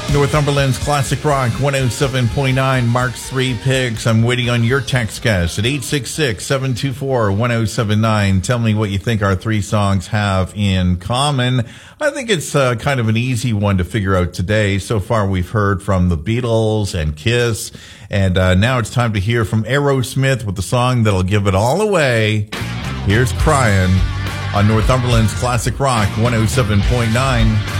Northumberland's Classic Rock 107.9 Mark's 3 picks. I'm waiting on your text, guys, at 866-724-1079. Tell me what you think our three songs have in common. I think it's kind of an easy one to figure out today. So far, we've heard from the Beatles and Kiss, and now it's time to hear from Aerosmith with the song that'll give it all away. Here's Crying on Northumberland's Classic Rock 107.9.